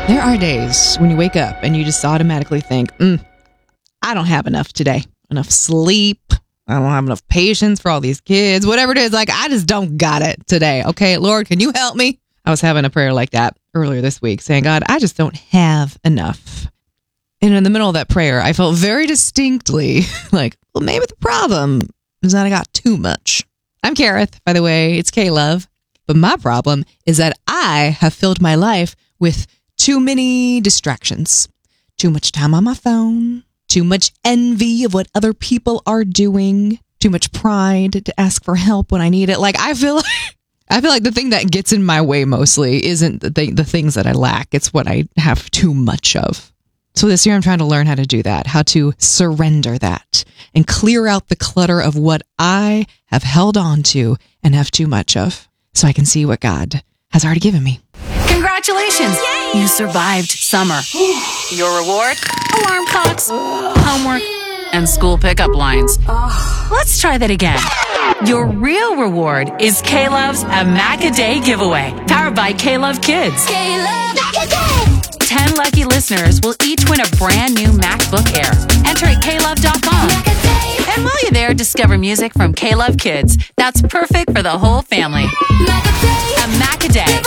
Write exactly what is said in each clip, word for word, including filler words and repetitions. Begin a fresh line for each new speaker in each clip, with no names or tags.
There are days when you wake up and you just automatically think, mm, I don't have enough today. Enough sleep. I don't have enough patience for all these kids. Whatever it is, like, I just don't got it today. Okay, Lord, can you help me? I was having a prayer like that earlier this week, saying, God, I just don't have enough. And in the middle of that prayer, I felt very distinctly like, well, maybe the problem is that I got too much. I'm Kareth, by the way. It's K-Love. But my problem is that I have filled my life with too many distractions, too much time on my phone, too much envy of what other people are doing, too much pride to ask for help when I need it. Like, I feel like, I feel like the thing that gets in my way mostly isn't the, th- the things that I lack. It's what I have too much of. So this year I'm trying to learn how to do that, how to surrender that and clear out the clutter of what I have held on to and have too much of, so I can see what God has already given me.
Congratulations! Yay! You survived summer. Your reward? Alarm clocks, homework, and school pickup lines. Let's try that again. Your real reward is K-Love's A Mac a Day giveaway, powered by K-Love Kids. K-Love Mac a Day! Ten lucky listeners will each win a brand new MacBook Air. Enter at K Love dot com. And while you're there, discover music from K-Love Kids that's perfect for the whole family. Mac a Day. A Mac a Day.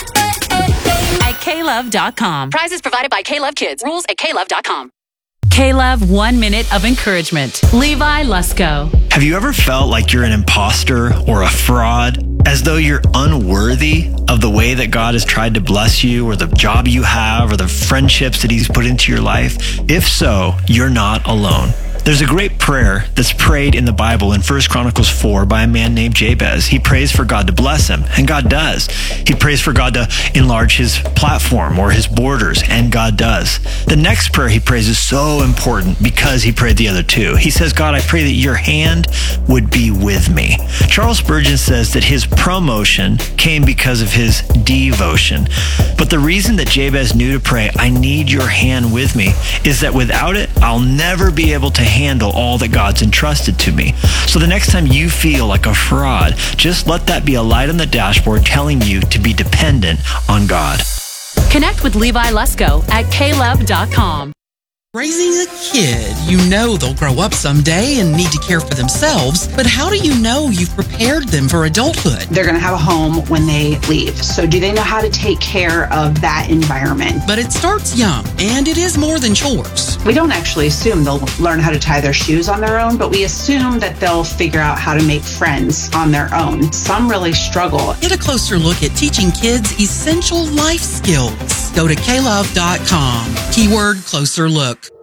At K Love dot com. Prizes provided by K-Love Kids. Rules at K Love dot com. K-Love One Minute of Encouragement. Levi Lusko.
Have you ever felt like you're an imposter or a fraud? As though you're unworthy of the way that God has tried to bless you, or the job you have, or the friendships that He's put into your life? If so, you're not alone. There's a great prayer that's prayed in the Bible in First Chronicles four by a man named Jabez. He prays for God to bless him, and God does. He prays for God to enlarge his platform or his borders, and God does. The next prayer he prays is so important because he prayed the other two. He says, God, I pray that your hand would be with me. Charles Spurgeon says that his promotion came because of his devotion. But the reason that Jabez knew to pray, I need your hand with me, is that without it, I'll never be able to handle all that God's entrusted to me. So the next time you feel like a fraud, just let that be a light on the dashboard telling you to be dependent on God.
Connect with Levi Lusko at K Love dot com.
Raising a kid, you know they'll grow up someday and need to care for themselves, but how do you know you've prepared them for adulthood?
They're going to have a home when they leave. So do they know how to take care of that environment?
But it starts young, and it is more than chores.
We don't actually assume they'll learn how to tie their shoes on their own, but we assume that they'll figure out how to make friends on their own. Some really struggle.
Get a closer look at teaching kids essential life skills. Go to K Love dot com. Keyword closer look.